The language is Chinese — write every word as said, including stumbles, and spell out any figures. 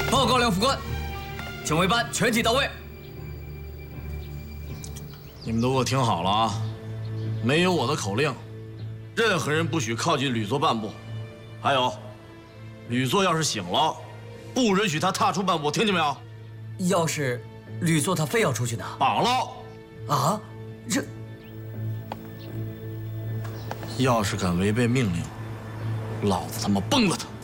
报告梁副官，警卫班全体到位。 你们都给我听好了啊！没有我的口令，任何人不许靠近吕作半步。还有，吕作要是醒了，不允许他踏出半步，听见没有？ 要是吕作他非要出去呢？ 绑了！ 啊，这要是敢违背命令，老子他妈崩了他！